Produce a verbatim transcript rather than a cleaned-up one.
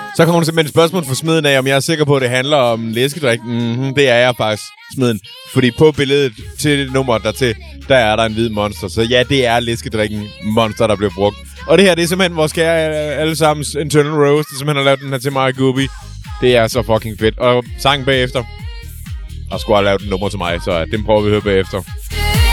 Så kommer der simpelthen et spørgsmål fra Smeden af, om jeg er sikker på, at det handler om læskedrik. Mm-hmm, det er jeg faktisk, Smeden. Fordi på billedet til nummeret dertil, der er der en hvid monster. Så ja, det er læskedrikken Monster, der bliver brugt. Og det her, det er simpelthen vores kære allesammens Internal Rose, der simpelthen har lavet den her til mig og Gooby. Det er så fucking fedt. Og sangen bagefter, og skulle have lavet den nummer til mig, så den prøver vi at høre bagefter.